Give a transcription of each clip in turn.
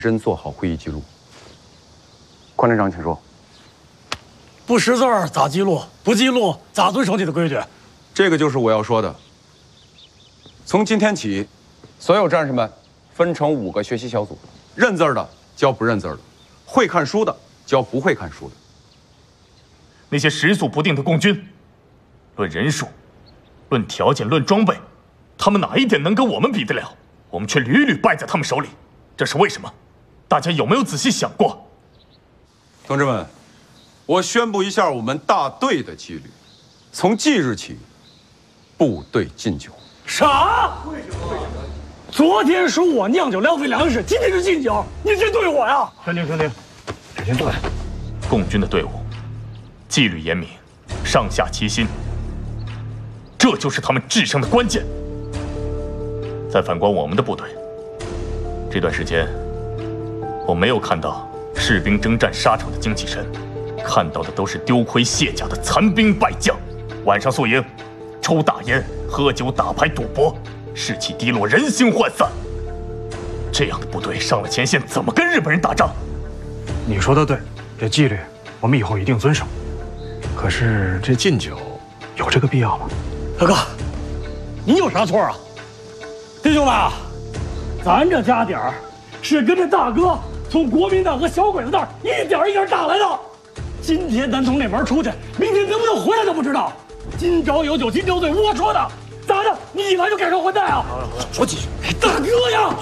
真做好会议记录。关连长，请说。 不识字儿咋记录？不记录咋遵守你的规矩？ 这个就是我要说的。从今天起，所有战士们分成5个学习小组，认字儿的教不认字儿的，会看书的教不会看书的。 那些食宿不定的共军，论人数、论条件、论装备，他们哪一点能跟我们比得了？我们却屡屡败在他们手里，这是为什么？大家有没有仔细想过？ 同志们，我宣布一下我们大队的纪律：从即日起，部队禁酒。 啥？为什么？昨天说我酿酒浪费粮食，今天是禁酒，你这对我呀？ 停，止先坐下。 共军的队伍纪律严明，上下齐心，这就是他们制胜的关键。再反观我们的部队，这段时间我没有看到士兵征战沙场的精气神，看到的都是丢盔卸甲的残兵败将。晚上宿营，抽大烟、喝酒、打牌、赌博，士气低落，人心涣散。这样的部队上了前线，怎么跟日本人打仗？ 你说的对，这纪律我们以后一定遵守。可是这禁酒有这个必要吗？ 大哥，你有啥错啊？弟兄们，咱这家底儿是跟着大哥从国民党和小鬼子那儿一点一点打来的。今天咱从那门出去，明天能不能回来都不知道。今朝有酒今朝醉，我说的，咋的？你一来就改朝换代啊？ 说几句。 大哥呀！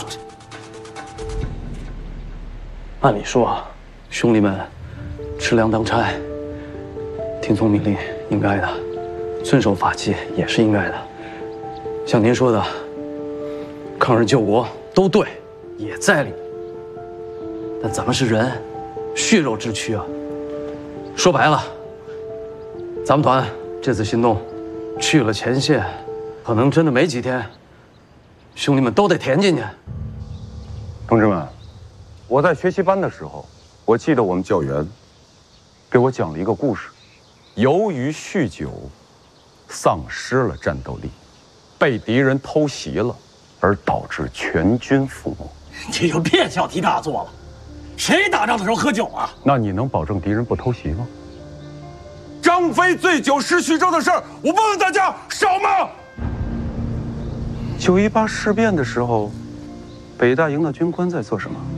按理说，兄弟们吃粮当差，听从命令应该的，遵守法纪也是应该的。像您说的，抗日救国都对，也在理。但咱们是人，血肉之躯啊。说白了，咱们团这次行动去了前线，可能真的没几天，兄弟们都得填进去。 同志们，我在学习班的时候，我记得我们教员给我讲了一个故事，由于酗酒，丧失了战斗力，被敌人偷袭了，而导致全军覆没。 这就别小题大做了，谁打仗的时候喝酒啊？ 那你能保证敌人不偷袭吗？张飞醉酒失徐州的事儿，我问问大家少吗？9·18事变的时候，北大营的军官在做什么？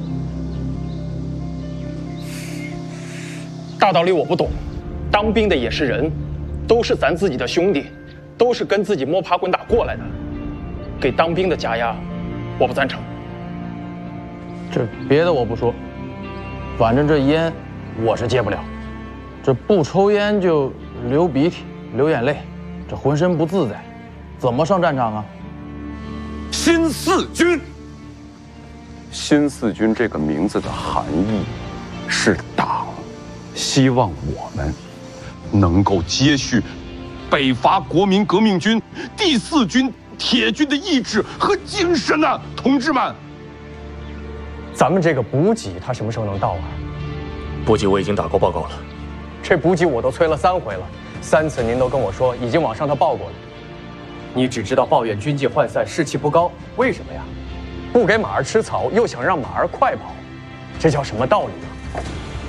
大道理我不懂，当兵的也是人，都是咱自己的兄弟，都是跟自己摸爬滚打过来的，给当兵的加压，我不赞成。 这别的我不说，反正这烟我是戒不了。这不抽烟就流鼻涕、流眼泪，这浑身不自在，怎么上战场啊？ 新四军，新四军这个名字的含义是党希望我们能够接续北伐国民革命军第4军铁军的意志和精神啊，同志们！ 咱们这个补给，他什么时候能到啊？ 补给我已经打过报告了。 这补给我都催了3回了，3次您都跟我说已经往上头报过了。你只知道抱怨军纪涣散、士气不高，为什么呀？不给马儿吃草，又想让马儿快跑，这叫什么道理啊？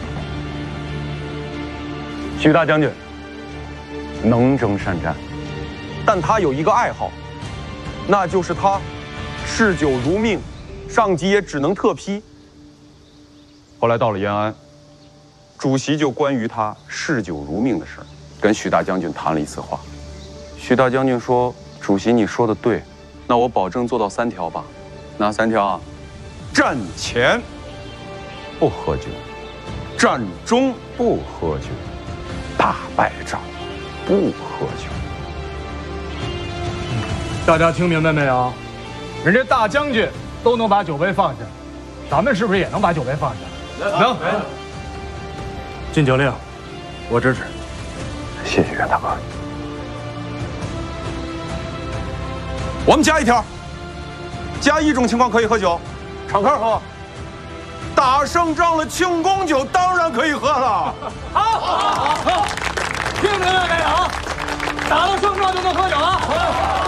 徐大将军能征善战，但他有一个爱好，那就是他嗜酒如命，上级也只能特批。后来到了延安，主席就关于他嗜酒如命的事跟许大将军谈了一次话。许大将军说：“主席，你说的对，那我保证做到3条吧。哪3条啊？战前不喝酒，战中不喝酒，大败仗不喝酒。” 大家听明白没有？人家大将军都能把酒杯放下，咱们是不是也能把酒杯放下？能。禁酒令，我支持。 谢谢袁大哥。我们加1条，加一种情况可以喝酒，敞开喝。打胜仗了，庆功酒当然可以喝了。 好，听明白没有？打了胜仗就能喝酒了。